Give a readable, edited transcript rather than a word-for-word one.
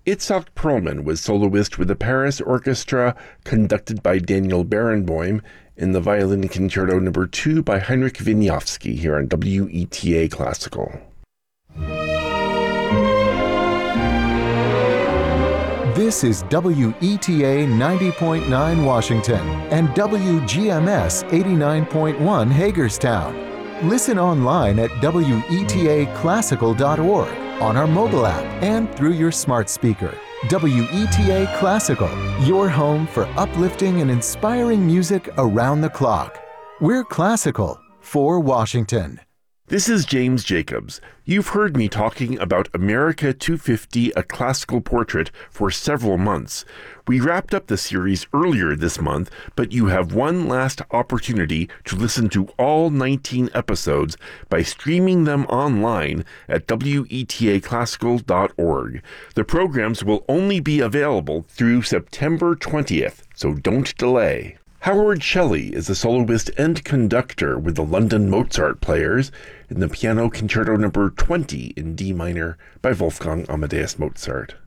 Itzhak Perlman was soloist with the Paris Orchestra, conducted by Daniel Barenboim, in the Violin Concerto No. 2 by Heinrich Wieniawski here on WETA Classical. This is WETA 90.9 Washington and WGMS 89.1 Hagerstown. Listen online at WETAClassical.org, on our mobile app, and through your smart speaker. WETA Classical, your home for uplifting and inspiring music around the clock. We're classical for Washington. This is James Jacobs. You've heard me talking about America 250, a classical portrait, for several months. We wrapped up the series earlier this month, but you have one last opportunity to listen to all 19 episodes by streaming them online at WETAClassical.org. The programs will only be available through September 20th, so don't delay. Howard Shelley is a soloist and conductor with the London Mozart Players in the Piano Concerto No. 20 in D minor by Wolfgang Amadeus Mozart.